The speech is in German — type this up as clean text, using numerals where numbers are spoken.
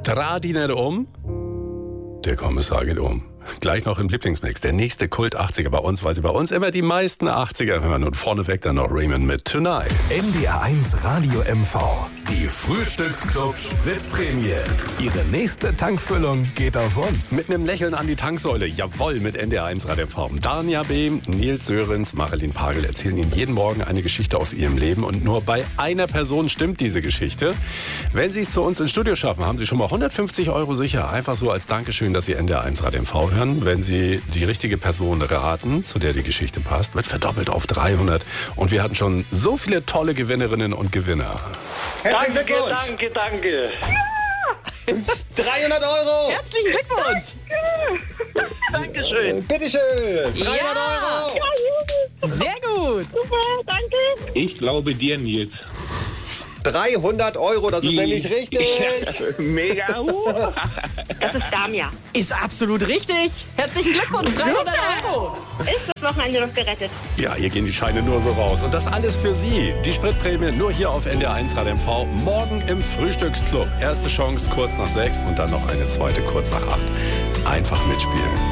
Tradiner der Kommissar geht Gleich noch im Lieblingsmix. Der nächste Kult 80er bei uns, weil sie bei uns immer die meisten 80er hören. Und vorneweg dann noch Raymond mit Tonight. NDR 1 Radio MV. Die Frühstücksclub Spritprämie. Ihre nächste Tankfüllung geht auf uns. Mit einem Lächeln an die Tanksäule. Jawohl, mit NDR 1 Radio MV. Dania B., Nils Sörens, Marilyn Pagel erzählen Ihnen jeden Morgen eine Geschichte aus ihrem Leben. Und nur bei einer Person stimmt diese Geschichte. Wenn Sie es zu uns ins Studio schaffen, haben Sie schon mal 150 € sicher. Einfach so als Dankeschön, dass Sie NDR 1 Radio MV hören. Wenn Sie die richtige Person raten, zu der die Geschichte passt, wird verdoppelt auf 300. Und wir hatten schon so viele tolle Gewinnerinnen und Gewinner. Herzlichen Glückwunsch! Danke. 300 €! Herzlichen Glückwunsch! Dankeschön. Bitteschön! 300 Ja. Sehr gut! Super, danke. Ich glaube dir, Nils. 300 €, das ist nämlich richtig! Mega. Das ist Damia. Ist absolut richtig! Herzlichen Glückwunsch! 300 €! Ist das Wochenende noch gerettet? Ja, hier gehen die Scheine nur so raus. Und das alles für Sie. Die Spritprämie nur hier auf NDR 1 Radio MV. Morgen im Frühstücksclub. Erste Chance kurz nach 6 und dann noch eine zweite kurz nach 8. Einfach mitspielen.